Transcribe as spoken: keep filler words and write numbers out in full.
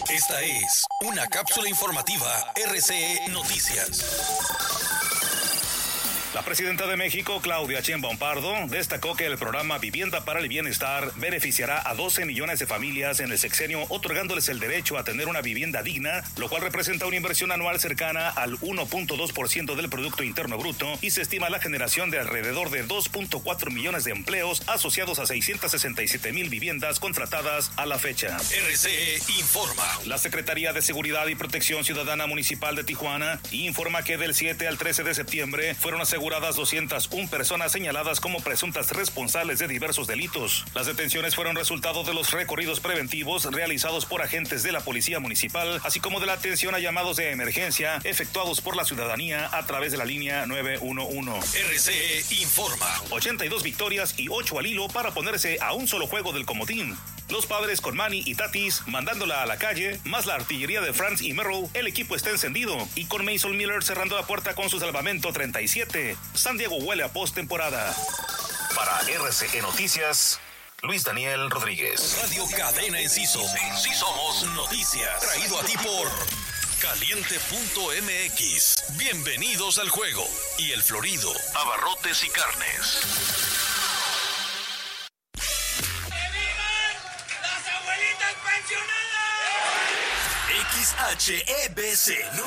Esta es una cápsula informativa R C E Noticias. La presidenta de México, Claudia Sheinbaum Pardo, destacó que el programa Vivienda para el Bienestar beneficiará a doce millones de familias en el sexenio, otorgándoles el derecho a tener una vivienda digna, lo cual representa una inversión anual cercana al uno punto dos por ciento del Producto Interno Bruto, y se estima la generación de alrededor de dos punto cuatro millones de empleos asociados a seiscientas sesenta y siete mil viviendas contratadas a la fecha. R C E informa. La Secretaría de Seguridad y Protección Ciudadana Municipal de Tijuana informa que del siete al trece de septiembre fueron aseguradas doscientas una personas señaladas como presuntas responsables de diversos delitos. Las detenciones fueron resultado de los recorridos preventivos realizados por agentes de la Policía Municipal, así como de la atención a llamados de emergencia efectuados por la ciudadanía a través de la línea nueve uno uno. R C E informa. ochenta y dos victorias y ocho al hilo para ponerse a un solo juego del comodín. Los padres con Manny y Tatis mandándola a la calle, más la artillería de Franz y Merrill, el equipo está encendido, y con Mason Miller cerrando la puerta con su salvamento treinta y siete. San Diego huele a postemporada. Para R C E Noticias, Luis Daniel Rodríguez. Radio Cadena Enciso. Sí somos noticias. Traído a ti por Caliente punto M X. Bienvenidos al juego. Y El Florido. Abarrotes y carnes. X H E B C